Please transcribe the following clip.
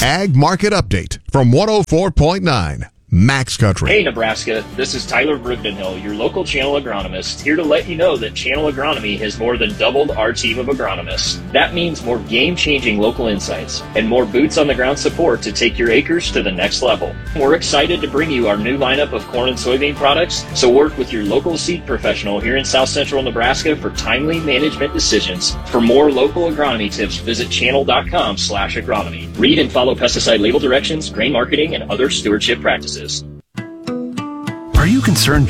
Ag Market Update from 104.9 Max Country. Hey Nebraska, this is Tyler Brigdenhill, your local Channel agronomist, here to let you know that Channel Agronomy has more than doubled our team of agronomists. That means more game-changing local insights and more boots-on-the-ground support to take your acres to the next level. We're excited to bring you our new lineup of corn and soybean products, so work with your local seed professional here in South Central Nebraska for timely management decisions. For more local agronomy tips, visit channel.com/agronomy. Read and follow pesticide label directions, grain marketing, and other stewardship practices. Are you concerned